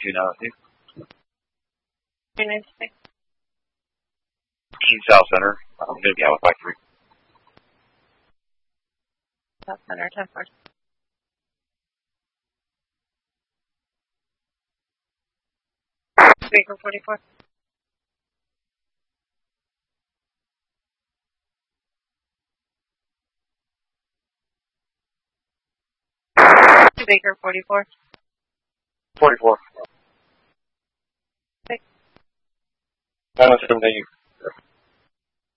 292. 396. South Center. I'm going to be out with by 3. South Center, 10-4. Baker 44. Baker 44. 44. 6. Thank you.